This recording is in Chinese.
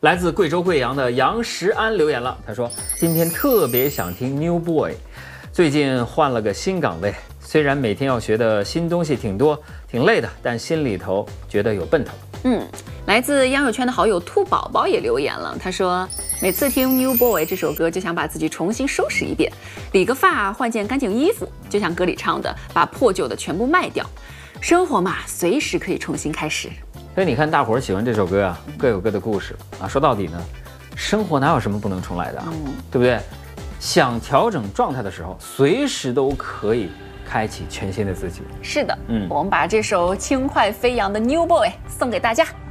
来自贵州贵阳的杨石安留言了，他说：“今天特别想听 New Boy， 最近换了个新岗位，虽然每天要学的新东西挺多，挺累的，但心里头觉得有奔头。” 来自央友圈的好友兔宝宝也留言了，他说：“每次听 New Boy 这首歌，就想把自己重新收拾一遍，理个发，换件干净衣服，就像歌里唱的，把破旧的全部卖掉。生活嘛，随时可以重新开始。” 所以你看，大伙儿喜欢这首歌啊，各有各的故事啊。说到底呢，生活哪有什么不能重来的啊，对不对？想调整状态的时候，随时都可以开启全新的自己。 是的，我们把这首轻快飞扬的 New Boy 送给大家。